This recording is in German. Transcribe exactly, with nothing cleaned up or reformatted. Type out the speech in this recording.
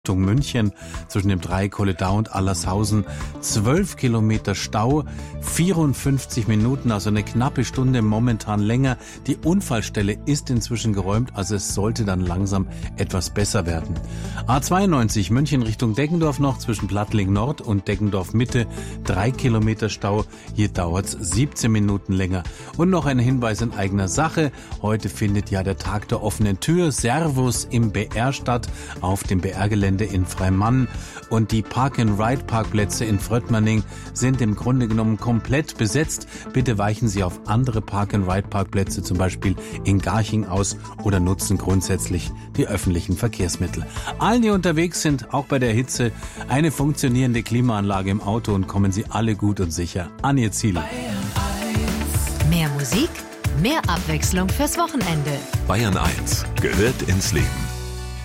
Richtung München zwischen dem Dreikolledau und Allershausen. zwölf Kilometer Stau, vierundfünfzig Minuten, also eine knappe Stunde, momentan länger. Die Unfallstelle ist inzwischen geräumt, also es sollte dann langsam etwas besser werden. A zweiundneunzig München Richtung Deggendorf noch zwischen Plattling Nord und Deggendorf Mitte. drei Kilometer Stau, hier dauert es siebzehn Minuten länger. Und noch ein Hinweis in eigener Sache. Heute findet ja der Tag der offenen Tür, Servus im B R statt, auf dem B R-Gelände in Freimann, und die Park-and-Ride-Parkplätze in Fröttmanning sind im Grunde genommen komplett besetzt. Bitte weichen Sie auf andere Park-and-Ride-Parkplätze, zum Beispiel in Garching, aus oder nutzen grundsätzlich die öffentlichen Verkehrsmittel. Allen, die unterwegs sind, auch bei der Hitze, eine funktionierende Klimaanlage im Auto und kommen Sie alle gut und sicher an Ihr Ziel. Mehr Musik, mehr Abwechslung fürs Wochenende. Bayern eins gehört ins Leben.